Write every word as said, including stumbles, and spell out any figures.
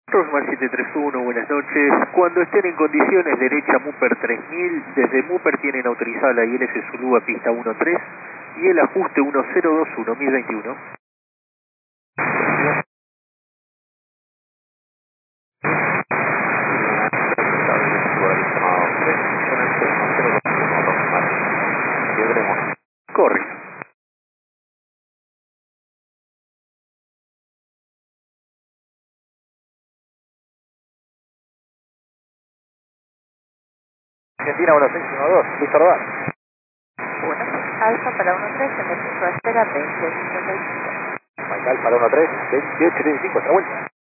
Rosmar siete tres uno, buenas noches. Cuando estén en condiciones, derecha Muper tres mil, desde Muper tienen autorizada la I L S Zulu a pista uno tres y el ajuste uno cero dos uno mil veintiuno. Corre. Argentina uno seis uno dos, listo rodar. uno, Alfa para uno tres, en el punto de espera veintiocho treinta y cinco. Mike Alfa para uno tres, veintiocho treinta y cinco, hasta la vuelta.